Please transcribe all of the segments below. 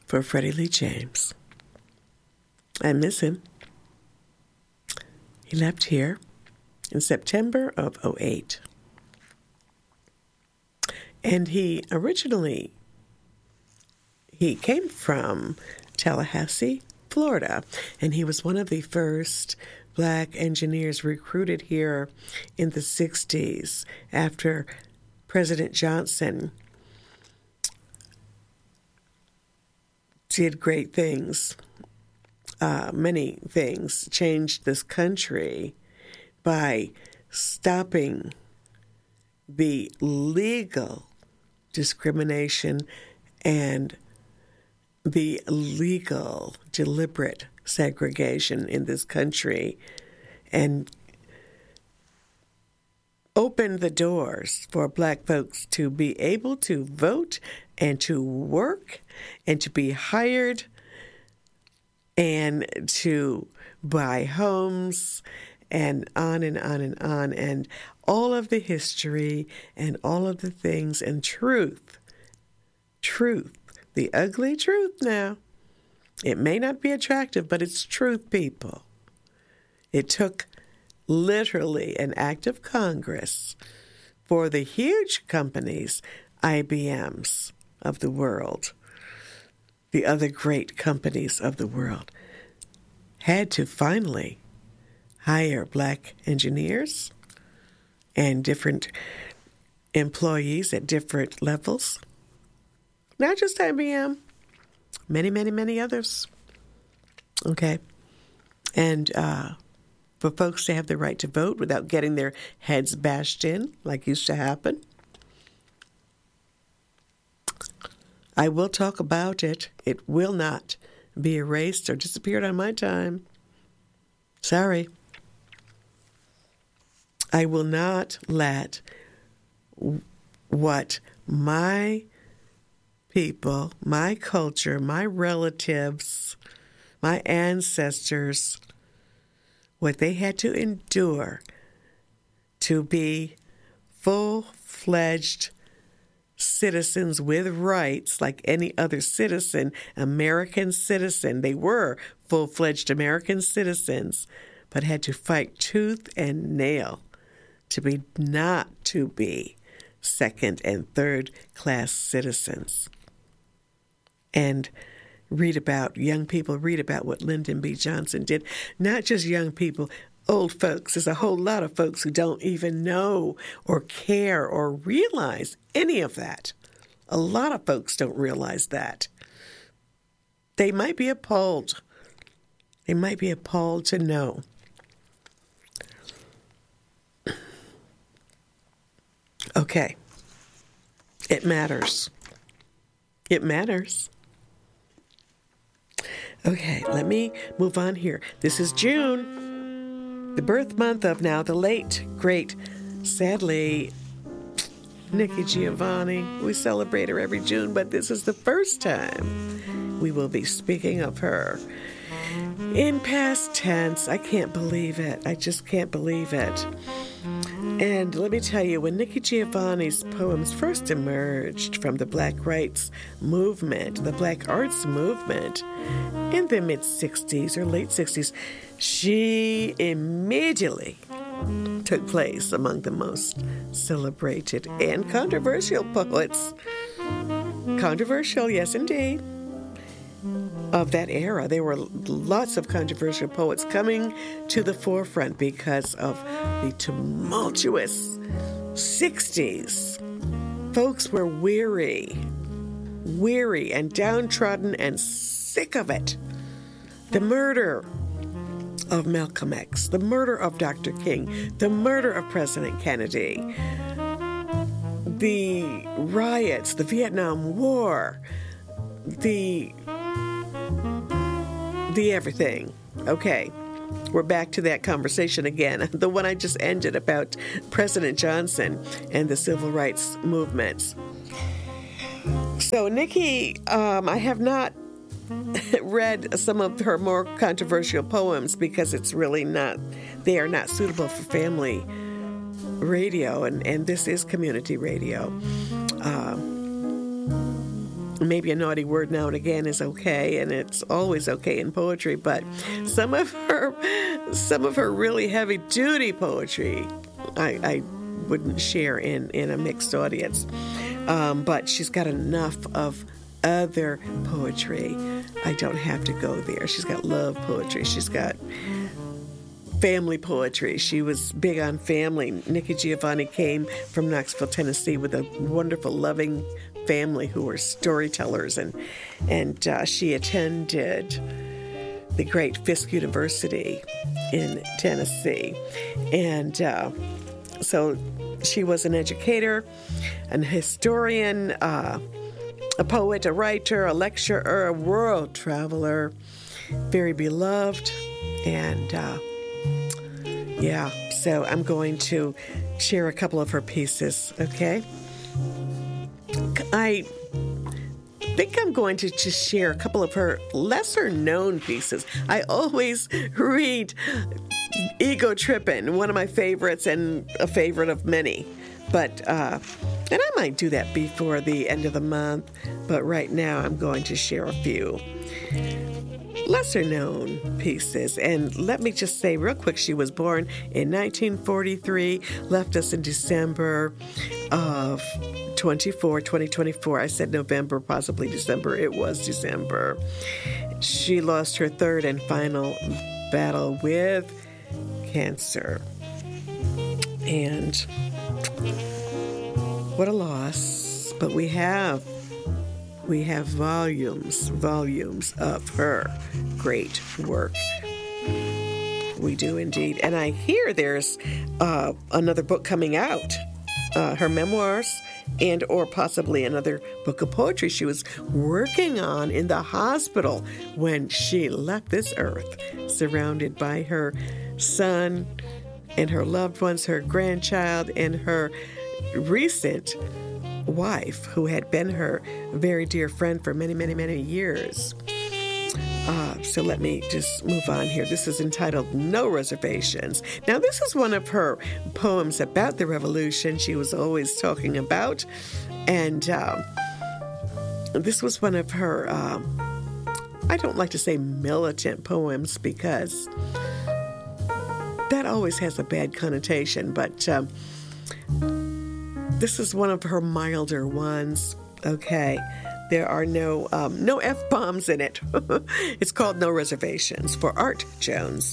for Freddie Lee James. I miss him. He left here in September of '08. And he came from Tallahassee, Florida, and he was one of the first black engineers recruited here in the 60s after President Johnson did great things, many things, changed this country by stopping the legal discrimination and the legal deliberate segregation in this country, and opened the doors for black folks to be able to vote and to work and to be hired and to buy homes and on and on and on, and all of the history and all of the things and truth, the ugly truth now. It may not be attractive, but it's truth, people. It took literally an act of Congress for the huge companies, IBMs of the world, the other great companies of the world, had to finally hire black engineers and different employees at different levels. Not just IBM, many, many, many others. Okay. And for folks to have the right to vote without getting their heads bashed in, like used to happen. I will talk about it. It will not be erased or disappeared on my time. Sorry. I will not let what my people, my culture, my relatives, my ancestors, what they had to endure to be full-fledged citizens with rights like any other citizen, American citizen. They were full-fledged American citizens, but had to fight tooth and nail not to be second and third class citizens. And young people read about what Lyndon B. Johnson did. Not just young people, old folks. There's a whole lot of folks who don't even know or care or realize any of that. A lot of folks don't realize that. They might be appalled. They might be appalled to know. Okay. It matters. It matters. Okay, let me move on here. This is June, the birth month of now the late, great, sadly, Nikki Giovanni. We celebrate her every June, but this is the first time we will be speaking of her in past tense. I can't believe it. I just can't believe it. And let me tell you, when Nikki Giovanni's poems first emerged from the Black rights movement, the Black arts movement, in the mid-'60s or late '60s, she immediately took place among the most celebrated and controversial poets. Controversial, yes, indeed. Of that era, there were lots of controversial poets coming to the forefront because of the tumultuous 60s. Folks were weary and downtrodden and sick of it. The murder of Malcolm X, the murder of Dr. King, the murder of President Kennedy, the riots, the Vietnam War, the everything. Okay, we're back to that conversation again. The one I just ended about President Johnson and the civil rights movements. So Nikki, I have not read some of her more controversial poems because it's really not, they are not suitable for family radio, and this is community radio. maybe a naughty word now and again is okay, and it's always okay in poetry, but some of her really heavy duty poetry I wouldn't share in a mixed audience. But she's got enough of other poetry. I don't have to go there. She's got love poetry. She's got family poetry. She was big on family. Nikki Giovanni came from Knoxville, Tennessee, with a wonderful, loving family who were storytellers, and she attended the great Fisk University in Tennessee, and so she was an educator, an historian, a poet, a writer, a lecturer, a world traveler, very beloved, and so I'm going to share a couple of her pieces, okay? I think I'm going to just share a couple of her lesser-known pieces. I always read Ego Trippin', one of my favorites and a favorite of many. But, and I might do that before the end of the month, but right now I'm going to share a few lesser-known pieces. And let me just say real quick, she was born in 1943, left us in December of 2024. I said November, possibly December. It was December. She lost her third and final battle with cancer. And what a loss. But we have volumes of her great work. We do indeed. And I hear there's another book coming out, her memoirs, and or possibly another book of poetry she was working on in the hospital when she left this earth, surrounded by her son and her loved ones, her grandchild, and her recent wife, who had been her very dear friend for many, many, many years. So let me just move on here. This is entitled No Reservations. Now, this is one of her poems about the revolution she was always talking about. And this was one of her, I don't like to say militant poems because that always has a bad connotation, but this is one of her milder ones, okay? There are no F-bombs in it. It's called No Reservations for Art Jones.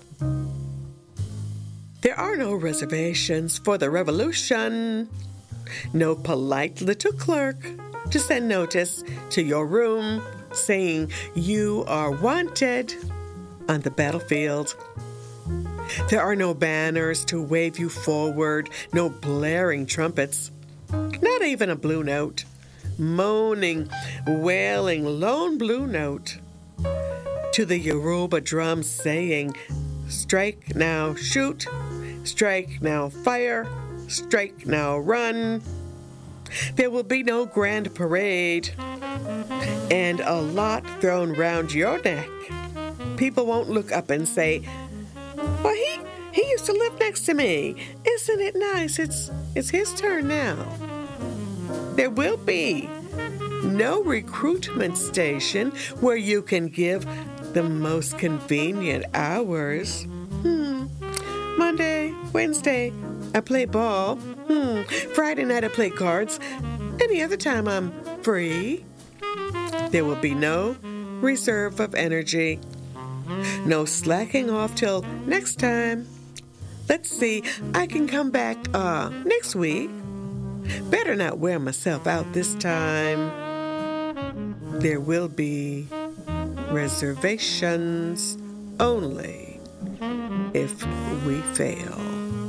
There are no reservations for the revolution. No polite little clerk to send notice to your room saying you are wanted on the battlefield. There are no banners to wave you forward, no blaring trumpets, not even a blue note. Moaning, wailing, lone blue note to the Yoruba drum saying, strike now, shoot, strike now, fire, strike now, run. There will be no grand parade and a lot thrown round your neck. People won't look up and say, well, he used to live next to me. Isn't it nice? It's his turn now. There will be no recruitment station where you can give the most convenient hours. Monday, Wednesday, I play ball. Friday night, I play cards. Any other time, I'm free. There will be no reserve of energy. No slacking off till next time. Let's see, I can come back next week. Better not wear myself out this time. There will be reservations only if we fail.